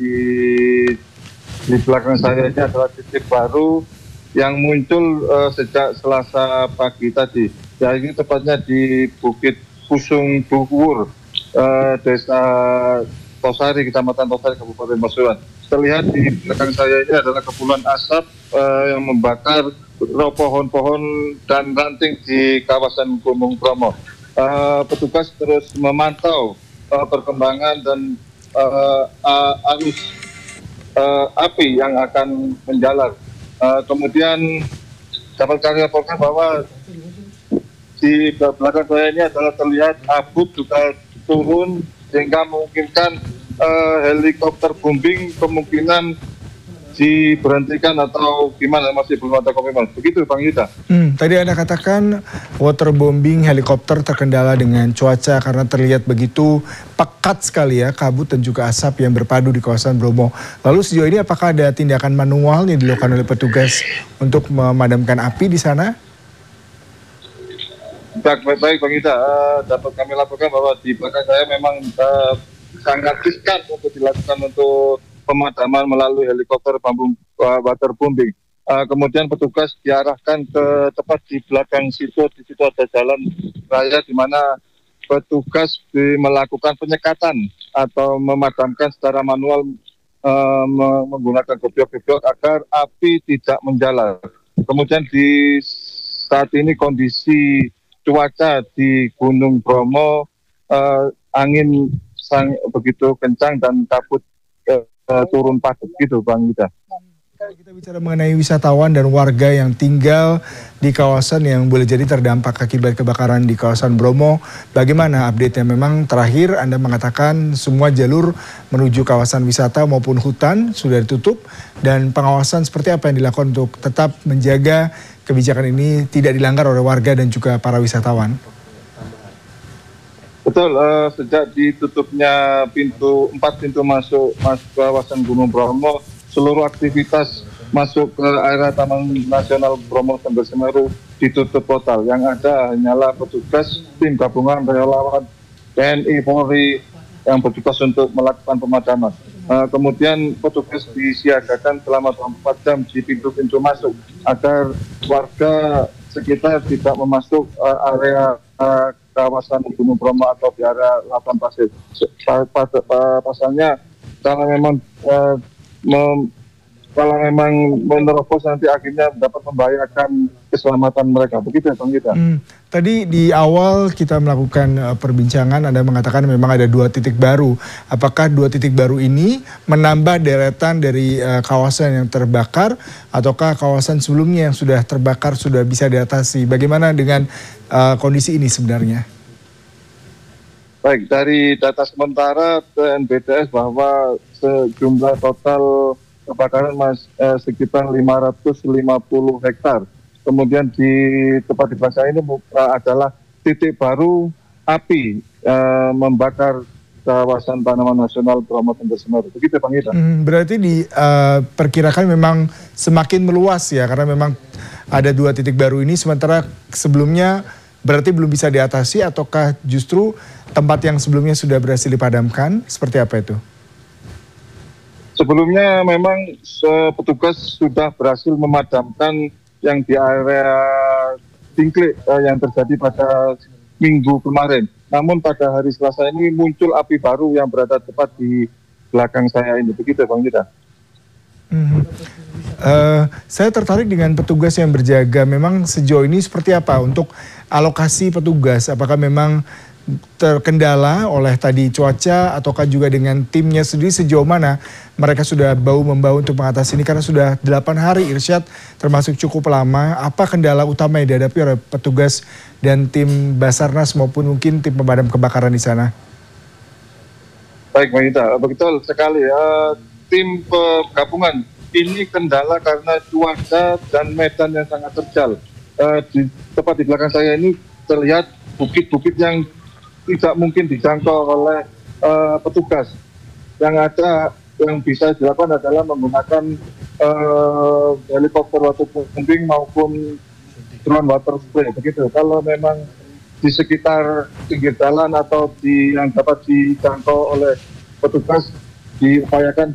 di belakang saya ini adalah titik baru yang muncul sejak Selasa pagi tadi. Ya, ini tepatnya di Bukit Pusung Bukur, Desa Tosari, Kecamatan Tosari, Kabupaten Pasuruan. Terlihat di belakang saya ini adalah kepulan asap yang membakar pohon-pohon dan ranting di kawasan Gunung Bromo. Petugas terus memantau perkembangan dan arus api yang akan menjalar. Kemudian dapat kami laporkan bahwa di belakang saya ini adalah terlihat abu juga turun sehingga memungkinkan helikopter bombing kemungkinan diberhentikan atau gimana, masih belum ada komitmen. Begitu Bang Yuda. Tadi Anda katakan waterbombing helikopter terkendala dengan cuaca karena terlihat begitu pekat sekali ya, kabut dan juga asap yang berpadu di kawasan Bromo. Lalu sejauh ini apakah ada tindakan manual yang dilakukan oleh petugas untuk memadamkan api di sana? Baik Bang Yuda, dapat kami laporkan bahwa di belakang saya memang sangat riskan untuk dilakukan untuk pemadaman melalui helikopter waterbombing. Kemudian petugas diarahkan ke tepat di belakang situ. Di situ ada jalan raya di mana petugas melakukan penyekatan atau memadamkan secara manual menggunakan gebyok-gebyok agar api tidak menjalar. Kemudian di saat ini kondisi cuaca di Gunung Bromo angin begitu kencang dan kabut turun padat gitu Bang Yuda. Kita bicara mengenai wisatawan dan warga yang tinggal di kawasan yang boleh jadi terdampak akibat kebakaran di kawasan Bromo. Bagaimana update-nya? Memang terakhir Anda mengatakan semua jalur menuju kawasan wisata maupun hutan sudah ditutup, dan pengawasan seperti apa yang dilakukan untuk tetap menjaga kebijakan ini tidak dilanggar oleh warga dan juga para wisatawan? Betul, sejak ditutupnya 4 pintu masuk kawasan Gunung Bromo, seluruh aktivitas masuk ke area Taman Nasional Bromo Tengger Semeru ditutup total. Yang ada hanyalah petugas tim gabungan relawan TNI Polri yang bertugas untuk melakukan pemadaman. Kemudian petugas disiagakan selama 24 jam di pintu-pintu masuk agar warga sekitar tidak memasuk area kawasan Gunung Bromo atau di area lautan pasir. Pasalnya kalau memang menerobos nanti akhirnya dapat membahayakan keselamatan mereka. Begitu ya Bang Yuda. Tadi di awal kita melakukan perbincangan, Anda mengatakan memang ada 2 titik baru. Apakah 2 titik baru ini menambah deretan dari kawasan yang terbakar, ataukah kawasan sebelumnya yang sudah terbakar sudah bisa diatasi? Bagaimana dengan kondisi ini sebenarnya? Baik, dari data sementara BNPTS bahwa sejumlah total kebakaran sekitar 550 hektar. Kemudian di tempat di belakang ini adalah titik baru api membakar kawasan Taman Nasional Bromo Tengger Semeru. Begitu Bang Yuda. Berarti diperkirakan memang semakin meluas ya, karena memang ada 2 titik baru ini, sementara sebelumnya berarti belum bisa diatasi, ataukah justru tempat yang sebelumnya sudah berhasil dipadamkan? Seperti apa itu? Sebelumnya memang petugas sudah berhasil memadamkan yang di area Tingklik yang terjadi pada minggu kemarin. Namun pada hari Selasa ini muncul api baru yang berada tepat di belakang saya ini. Begitu Bang Yuda. Saya tertarik dengan petugas yang berjaga. Memang sejauh ini seperti apa untuk alokasi petugas? Apakah memang terkendala oleh tadi cuaca, ataukah juga dengan timnya sendiri sejauh mana mereka sudah bahu-membahu untuk mengatasi ini, karena sudah 8 hari Irsyad, termasuk cukup lama. Apa kendala utama yang dihadapi oleh petugas dan tim Basarnas maupun mungkin tim pemadam kebakaran di sana? Baik Bang Yuda, betul sekali ya. Tim gabungan ini kendala karena cuaca dan medan yang sangat terjal. Tepat di belakang saya ini terlihat bukit-bukit yang tidak mungkin dijangkau oleh petugas. Yang ada yang bisa dilakukan adalah menggunakan helikopter waterbombing maupun drone water spray. Begitu. Kalau memang di sekitar pinggir jalan atau yang dapat dijangkau oleh petugas, diupayakan